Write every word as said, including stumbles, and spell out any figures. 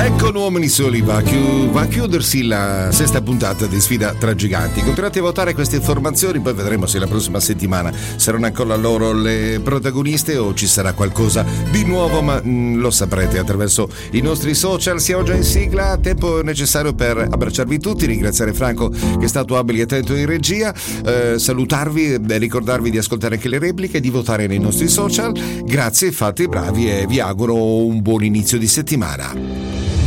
Con Uomini Soli va a, chiu- va a chiudersi la sesta puntata di Sfida tra Giganti. Continuate a votare queste informazioni, poi vedremo se la prossima settimana saranno ancora loro le protagoniste o ci sarà qualcosa di nuovo, ma mh, lo saprete attraverso i nostri social. Siamo già in sigla, tempo necessario per abbracciarvi tutti, ringraziare Franco che è stato abile e attento in regia, eh, salutarvi e ricordarvi di ascoltare anche le repliche e di votare nei nostri social. Grazie, fate i bravi e vi auguro un buon inizio di settimana.